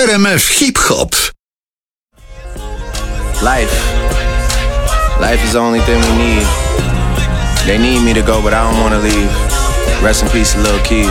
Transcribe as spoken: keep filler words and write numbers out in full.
R M F Hip Hop. Life. Life is the only thing we need. They need me to go, but I don't wanna leave. Rest in peace, Lil Keys.